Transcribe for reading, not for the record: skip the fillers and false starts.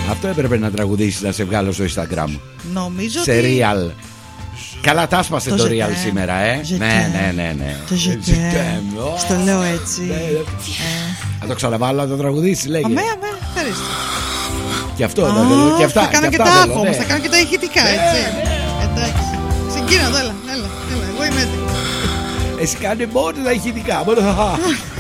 Αυτό έπρεπε να τραγουδήσεις, να σε βγάλω στο Instagram. Νομίζω σε ότι... real. Καλά τα άσπασε το real σήμερα, Ναι. Το ζητέμ. Στο λέω έτσι. Θα το ξαναβάλω να το τραγουδήσεις, λέγε. Αμέ, ευχαριστώ. Και αυτό θα θέλω. Και αυτά. Θα κάνω και τα άχω όμως, θα κάνω και τα ηχητικά, έτσι. Εντάξει. Συγκίνα, έλα, εγώ είμαι έτοιμη. Εσύ κάνε μόνο τα ηχητικά.